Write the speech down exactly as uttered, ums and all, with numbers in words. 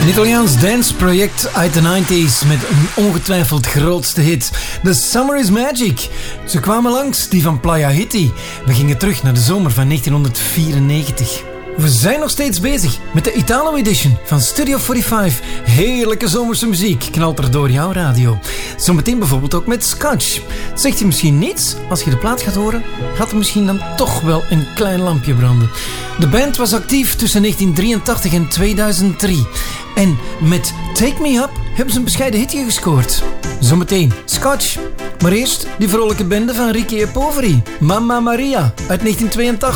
Een Italiaans danceproject uit de negentig met een ongetwijfeld grootste hit. The Summer is Magic. Ze kwamen langs, die van Playa Hitti. We gingen terug naar de zomer van negentienhonderdvierennegentig. We zijn nog steeds bezig met de Italo Edition van Studio vijfenveertig. Heerlijke zomerse muziek knalt er door jouw radio. Zometeen bijvoorbeeld ook met Scotch. Zegt je misschien niets? Als je de plaat gaat horen, gaat er misschien dan toch wel een klein lampje branden. De band was actief tussen negentien drieëntachtig en tweeduizend drie. En met Take Me Up hebben ze een bescheiden hitje gescoord. Zometeen Scotch. Maar eerst die vrolijke bende van Ricky e Poveri. Mamma Maria uit negentien tweeëntachtig.